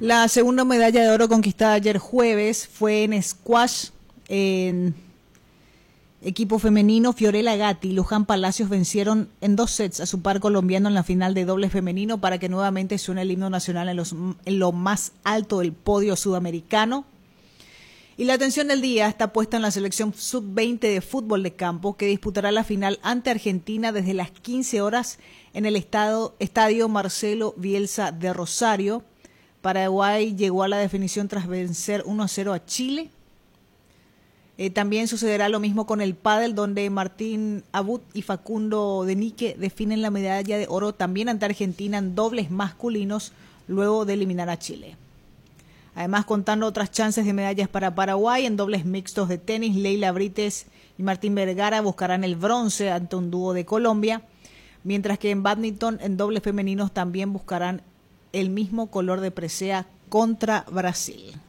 La segunda medalla de oro conquistada ayer jueves fue en squash. En equipo femenino, Fiorella Gatti y Luján Palacios vencieron en 2 sets a su par colombiano en la final de doble femenino para que nuevamente suene el himno nacional en lo más alto del podio sudamericano. Y la atención del día está puesta en la selección sub-20 de fútbol de campo que disputará la final ante Argentina desde las 15 horas en el estadio Marcelo Bielsa de Rosario. Paraguay llegó a la definición tras vencer 1-0 a Chile. También sucederá lo mismo con el pádel, donde Martín Abud y Facundo Denique definen la medalla de oro también ante Argentina en dobles masculinos, luego de eliminar a Chile. Además, contando otras chances de medallas para Paraguay, en dobles mixtos de tenis, Leila Brites y Martín Vergara buscarán el bronce ante un dúo de Colombia, mientras que en bádminton, en dobles femeninos, también buscarán el mismo color de presea contra Brasil.